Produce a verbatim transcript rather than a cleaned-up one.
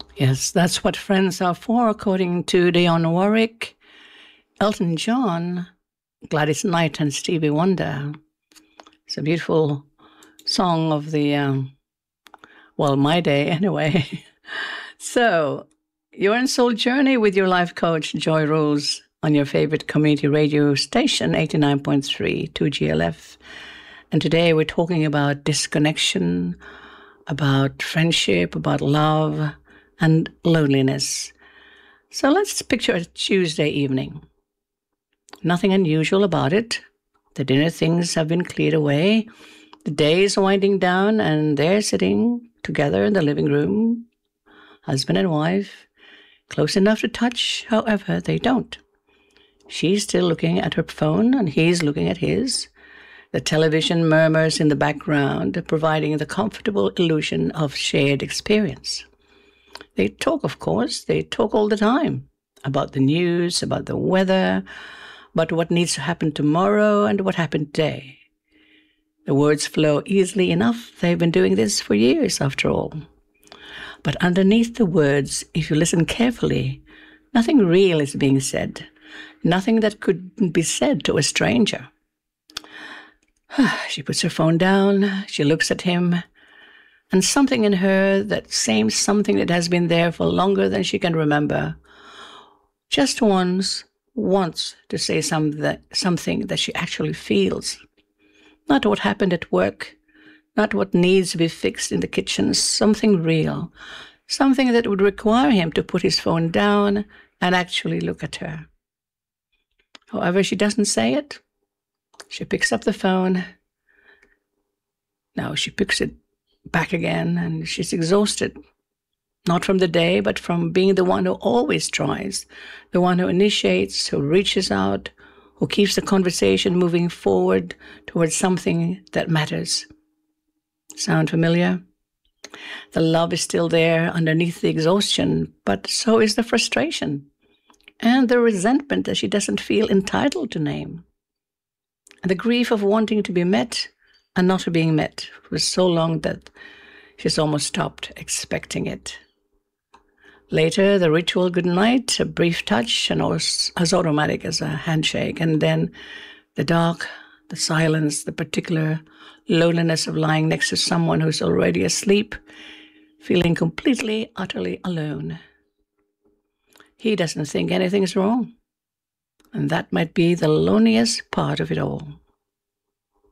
Yes, that's what friends are for, according to Dionne Warwick, Elton John, Gladys Knight, and Stevie Wonder. It's a beautiful song of the, um, well, my day anyway. So, you're in Soul Journey with your life coach, Joy Rose, on your favorite community radio station, eighty-nine point three, two G L F. And today we're talking about disconnection, about friendship, about love, and loneliness. So let's picture a Tuesday evening. Nothing unusual about it. The dinner things have been cleared away. The day is winding down, and they're sitting together in the living room, husband and wife, close enough to touch, however, they don't. She's still looking at her phone, and he's looking at his. The television murmurs in the background, providing the comfortable illusion of shared experience. They talk, of course. They talk all the time about the news, about the weather, about what needs to happen tomorrow and what happened today. The words flow easily enough. They've been doing this for years, after all. But underneath the words, if you listen carefully, nothing real is being said. Nothing that could be said to a stranger. She puts her phone down. She looks at him. And something in her, that same something that has been there for longer than she can remember, just once wants to say something that, something that she actually feels. Not what happened at work, not what needs to be fixed in the kitchen, something real, something that would require him to put his phone down and actually look at her. However, she doesn't say it. She picks up the phone. Now she picks it back again, and she's exhausted. Not from the day, but from being the one who always tries, the one who initiates, who reaches out, who keeps the conversation moving forward towards something that matters. Sound familiar? The love is still there underneath the exhaustion, but so is the frustration and the resentment that she doesn't feel entitled to name. And the grief of wanting to be met and not being met for so long that she's almost stopped expecting it. Later, the ritual goodnight, a brief touch, and almost as automatic as a handshake. And then the dark, the silence, the particular loneliness of lying next to someone who's already asleep, feeling completely, utterly alone. He doesn't think anything's wrong. And that might be the loneliest part of it all.